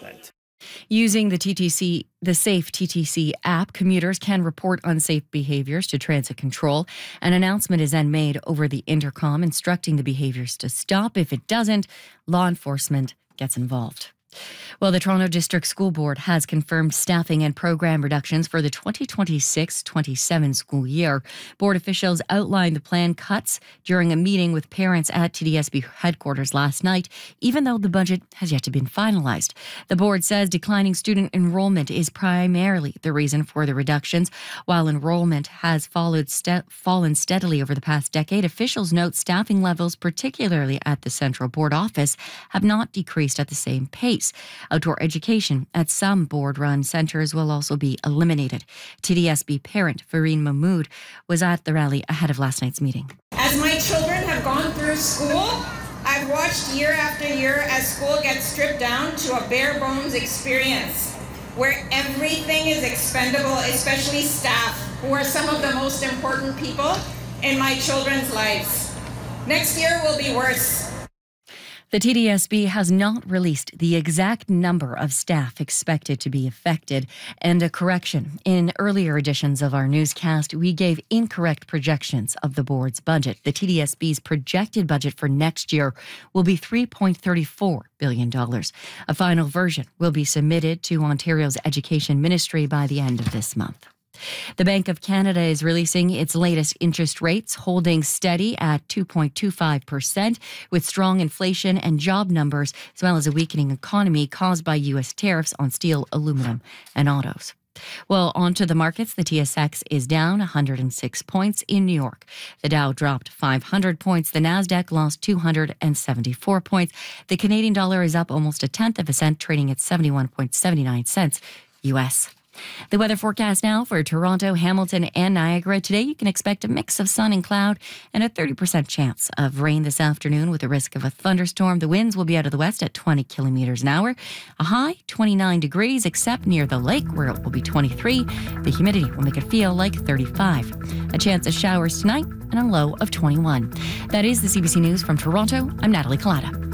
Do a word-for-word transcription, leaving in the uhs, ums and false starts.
enforcement. Using the T T C, the Safe T T C app, commuters can report unsafe behaviors to transit control. An announcement is then made over the intercom instructing the behaviors to stop. If it doesn't, law enforcement gets involved. Well, the Toronto District School Board has confirmed staffing and program reductions for the twenty twenty-six twenty-seven school year. Board officials outlined the planned cuts during a meeting with parents at T D S B headquarters last night, even though the budget has yet to be finalized. The board says declining student enrollment is primarily the reason for the reductions. While enrollment has followed ste- fallen steadily over the past decade, officials note staffing levels, particularly at the Central Board office, have not decreased at the same pace. Outdoor education at some board-run centres will also be eliminated. T D S B parent Fareen Mahmood was at the rally ahead of last night's meeting. As my children have gone through school, I've watched year after year as school gets stripped down to a bare-bones experience where everything is expendable, especially staff, who are some of the most important people in my children's lives. Next year will be worse. The T D S B has not released the exact number of staff expected to be affected. And a correction, in earlier editions of our newscast, we gave incorrect projections of the board's budget. The T D S B's projected budget for next year will be three point three four billion dollars. A final version will be submitted to Ontario's Education Ministry by the end of this month. The Bank of Canada is releasing its latest interest rates, holding steady at two point two five percent, with strong inflation and job numbers, as well as a weakening economy caused by U S tariffs on steel, aluminum, and autos. Well, on to the markets. The T S X is down one hundred six points in New York. The Dow dropped five hundred points. The Nasdaq lost two hundred seventy-four points. The Canadian dollar is up almost a tenth of a cent, trading at seventy-one point seven nine cents U S. The weather forecast now for Toronto, Hamilton, and Niagara. Today, you can expect a mix of sun and cloud and a thirty percent chance of rain this afternoon with a risk of a thunderstorm. The winds will be out of the west at twenty kilometers an hour. A high, twenty-nine degrees, except near the lake where it will be twenty-three. The humidity will make it feel like thirty-five. A chance of showers tonight and a low of twenty-one. That is the C B C News from Toronto. I'm Natalie Collada.